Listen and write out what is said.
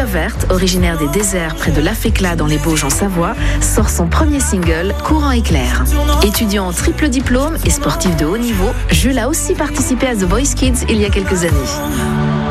Verte, originaire des déserts près de Laféclat dans les Bauges en Savoie, sort son premier single, Courant et clair. Étudiant en triple diplôme et sportif de haut niveau, Jules a aussi participé à The Voice Kids il y a quelques années.